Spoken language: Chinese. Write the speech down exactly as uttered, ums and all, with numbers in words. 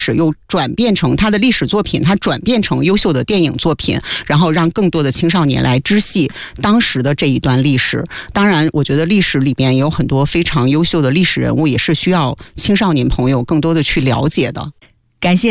史又转变成他的历史作品，他转变成优秀的电影作品，然后让更多的青少年来知悉当时的这一段历史。当然我觉得历史里面也有很多非常优秀的历史人物，也是需要青少年朋友更多的去了解的。 感谢